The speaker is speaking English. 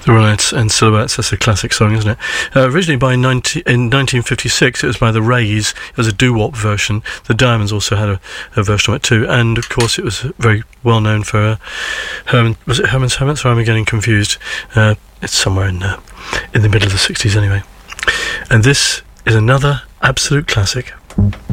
The Reliance and Silhouettes, that's a classic song, isn't it? Originally in 1956, it was by the Rays. It was a doo-wop version. The Diamonds also had a version of it too. And, of course, it was very well known for Herman... Was it Herman's Hermits? Or am I getting confused? It's somewhere in the middle of the 60s anyway. And this is another absolute classic.